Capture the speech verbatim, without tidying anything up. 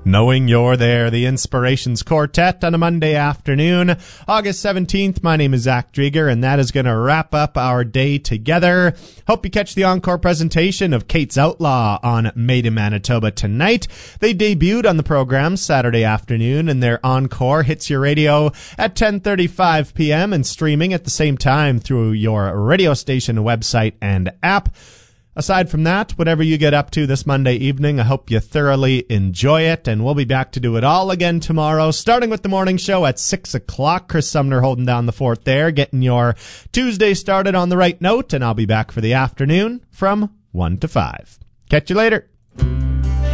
Knowing You're There, the Inspirations Quartet on a Monday afternoon, August seventeenth. My name is Zach Drieger, and that is going to wrap up our day together. Hope you catch the encore presentation of Kate's Outlaw on Made in Manitoba tonight. They debuted on the program Saturday afternoon, and their encore hits your radio at ten thirty-five p.m. and streaming at the same time through your radio station website and app. Aside from that, whatever you get up to this Monday evening, I hope you thoroughly enjoy it, and we'll be back to do it all again tomorrow, starting with the morning show at six o'clock. Chris Sumner holding down the fort there, getting your Tuesday started on the right note, and I'll be back for the afternoon from one to five. Catch you later.